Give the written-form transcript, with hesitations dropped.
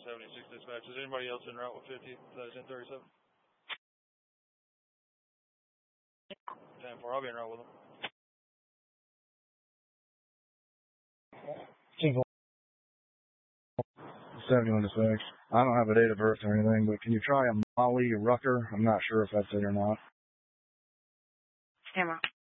76 dispatch. Is anybody else en route with 50? That is 1037. 10-4, I'll be en route with them. 71 dispatch. I don't have a date of birth or anything, but can you try a Molly Rucker? I'm not sure if that's it or not. Camera.